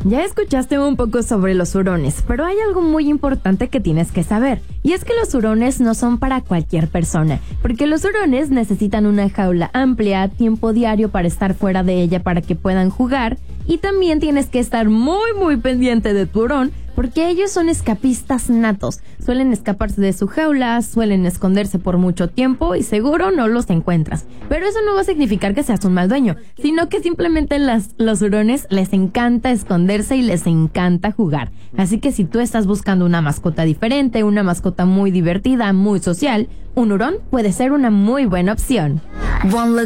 Ya escuchaste un poco sobre los hurones, pero hay algo muy importante que tienes que saber, y es que los hurones no son para cualquier persona, porque los hurones necesitan una jaula amplia, tiempo diario para estar fuera de ella para que puedan jugar, y también tienes que estar muy pendiente de tu hurón, porque ellos son escapistas natos. Suelen escaparse de su jaula, suelen esconderse por mucho tiempo y seguro no los encuentras. Pero eso no va a significar que seas un mal dueño, sino que simplemente los hurones les encanta esconderse y les encanta jugar. Así que si tú estás buscando una mascota diferente, una mascota muy divertida, muy social, un hurón puede ser una muy buena opción.